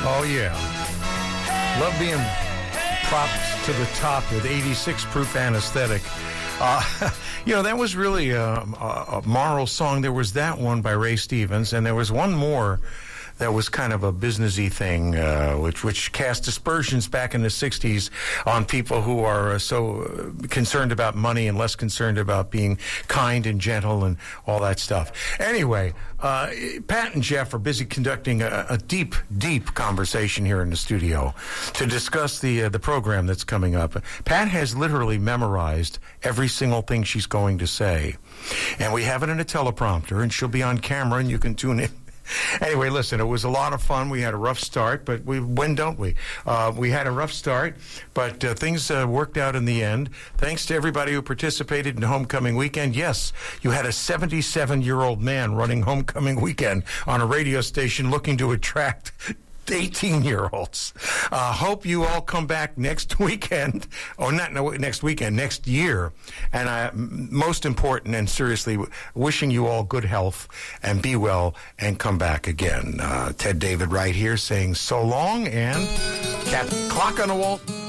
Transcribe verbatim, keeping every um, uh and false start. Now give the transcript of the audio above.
Oh, yeah. Love being propped to the top with eighty-six proof anesthetic. Uh, you know, that was really a, a, a moral song. There was that one by Ray Stevens, and there was one more that was kind of a businessy thing, uh, which which cast aspersions back in the sixties on people who are uh, so uh, concerned about money and less concerned about being kind and gentle and all that stuff. Anyway, uh, Pat and Jeff are busy conducting a, a deep, deep conversation here in the studio to discuss the uh, the program that's coming up. Pat has literally memorized every single thing she's going to say, and we have it in a teleprompter, and she'll be on camera, and you can tune in. Anyway, listen, it was a lot of fun. We had a rough start, but we when don't we? Uh, we had a rough start, but uh, things uh, worked out in the end. Thanks to everybody who participated in Homecoming Weekend. Yes, you had a seventy-seven-year-old man running Homecoming Weekend on a radio station looking to attract eighteen-year-olds. Uh, hope you all come back next weekend, or not no, next weekend, next year. And I, most important and seriously, wishing you all good health and be well and come back again. Uh, Ted David right here saying so long and cap, clock on the wall.